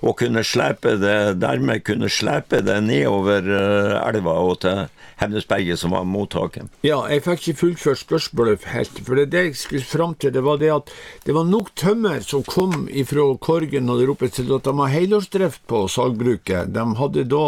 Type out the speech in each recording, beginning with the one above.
og dermed kunne slepe det nedover elva og til Hemnesberget som var mottaket. Ja, jeg fikk ikke fullført spørsmålet helt, for det jeg skulle frem til, det var det at det var nok tømmer som kom fra Korgen og der oppe til at de har helårsdrift på sagbruket. De hadde da,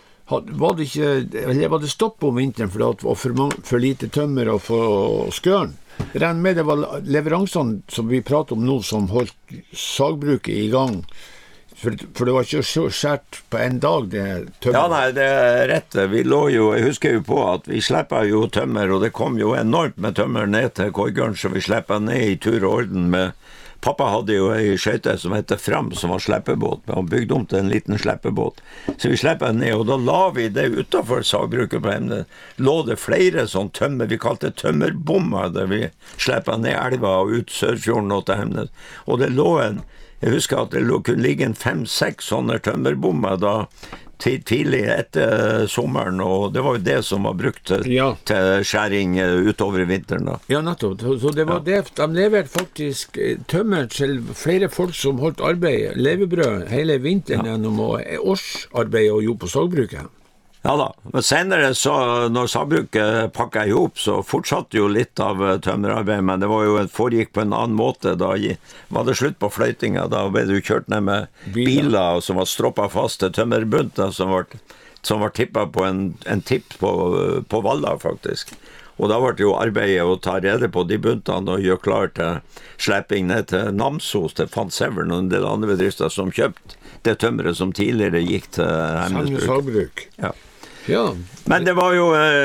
var det stopp om vinteren for det var for lite tømmer og for skøren. Regn med det var leveransene som vi prater om nå som holdt sagbruket i gang. For det var ikke så skjert på en dag det tømmer. Ja, nei, det rett. Jeg husker jo på at vi slipper jo tømmer, og det kom jo enormt med tømmer ned til Korgøren, så vi slipper ned i tur og orden med. Pappa hadde jo en skøyte som heter Fram, som var sleppebåt, men han bygde om til en liten sleppebåt. Så vi slipper ned, og da la vi det utenfor sagbruket på Hemnes. Lå det flere sånn tømmer, vi kalte det tømmerbommer, der vi slipper ned elva og ut Sørfjorden og til Hemnes. Og det lå jeg husker at det kunne ligge 5-6 sånne tømmerbommer da tidlig etter sommeren, og det var jo det som var brukt til skjæring utover vinteren da. Ja, nettopp. Så det var det. De leverte faktisk tømmer til flere folk som holdt arbeid, levebrød, hele vinteren gjennom årsarbeid og jobb på sagbruket. Ja da, men senere så, når sagbruket pakket ihop, så fortsatte jo litt av tømmerarbeid, men det var jo foregikk på en annen måte. Da var det slutt på fløytinga, da ble du kjørt ned med biler som var stroppet fast til tømmerbunter som var tippet på en tipp på Valla faktisk. Og da var det jo arbeidet å ta rede på de buntene og gjøre klar til slepping ned til Namsos, til Fannsevern og en del andre bedrifter som kjøpte det tømmeret som tidligere gikk til Hemnesbruk. Ja. Ja. Men det var jo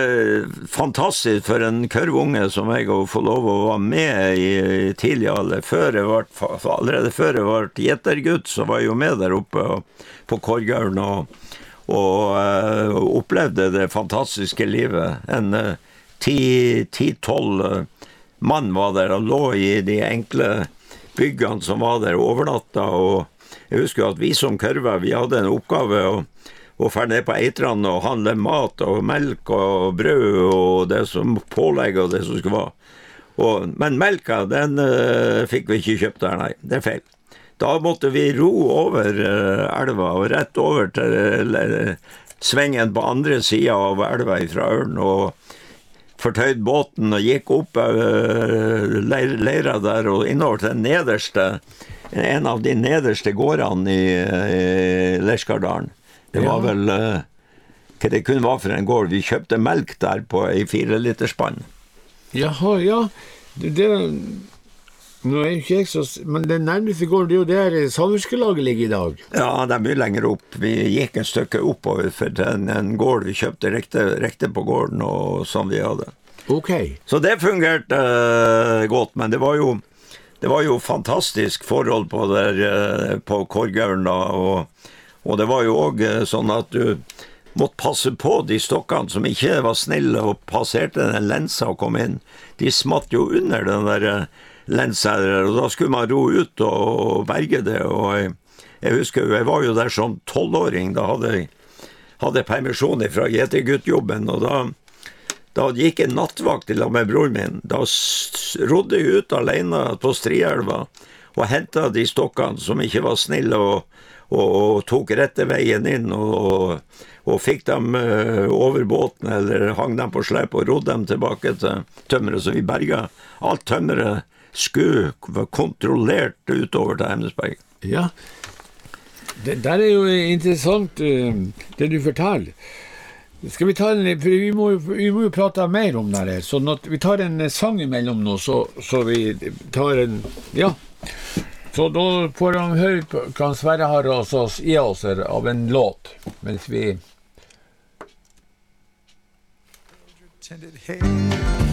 fantastisk for en kørvunge som jeg å få lov å være med i tidlig alder. Allerede før jeg var gjettergutt, så var jeg jo med der oppe på Korgøren og opplevde det fantastiske livet. En 10-12 mann var der og lå i de enkle byggene som var der overnatta, og jeg husker at vi som kørver, vi hadde en oppgave å fære ned på Eitran og handle mat og melk og brød og det som pålegg og det som skulle være. Men melka, den fikk vi ikke kjøpt der, nei. Det er feil. Da måtte vi ro over elva og rett over til svengen på andre siden av elva fra Ørn og fortøyd båten og gikk opp leira der og innover til en av de nederste gårdene i Lerskardalen. Det var vel hva det kunne være for en gård. Vi kjøpte melk der på en 4-literspann. Jaha, ja. Nå er ikke jeg så... Men den nærmeste gården, det er jo der Salverskelaget ligger i dag. Ja, det er mye lenger opp. Vi gikk et stykke oppover for en gård. Vi kjøpte rekte på gården og som vi hadde. Ok. Så det fungerte godt, men det var jo fantastisk forhold på Korgøren da, og det var jo også sånn at du måtte passe på de stokkene som ikke var snille og passerte den lensa og kom inn. De smatt jo under den der lensa der, og da skulle man ro ut og berge det. Og jeg husker, jeg var jo der som 12-åring, da hadde permisjon fra GT-guttjobben, og da gikk en nattvakt til med broren min. Da rodde jeg ut alene på Strielva og hentet de stokkene som ikke var snille og tok rette veien inn og fikk dem over båten eller hang dem på slep og rodde dem tilbake til tømmeret, så vi berga. Alt tømmeret skulle være kontrollert utover til Hemnesberg. Ja, det der jo interessant det du forteller. Skal vi ta for vi må jo prate mer om det her, så vi tar en sang imellom nå, så vi tar ja. Så da får han høre hva Sverre har i oss av en låt, mens vi